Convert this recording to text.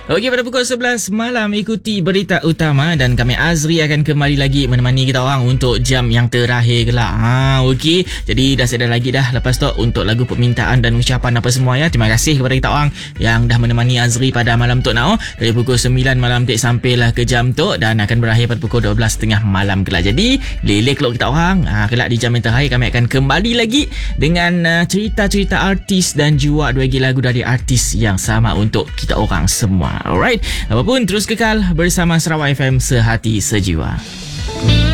Okey, pada pukul 11 malam ikuti berita utama dan kami Azri akan kembali lagi menemani kita orang untuk jam yang terakhir kelak. Okey. Jadi dah sedar lagi dah lepas tu untuk lagu permintaan dan ucapan apa semua ya. Terima kasih kepada kita orang yang dah menemani Azri pada malam tu now dari pukul 9 malam dek sampailah ke jam tu dan akan berakhir pada pukul 12.30 malam kelak. Jadi leleh kelak kita orang. Kelak di jam yang terakhir kami akan kembali lagi dengan cerita-cerita artis dan juga 2 lagu dari artis yang sama untuk kita orang semua. Alright, apapun terus kekal bersama Sarawak FM Sehati Sejiwa.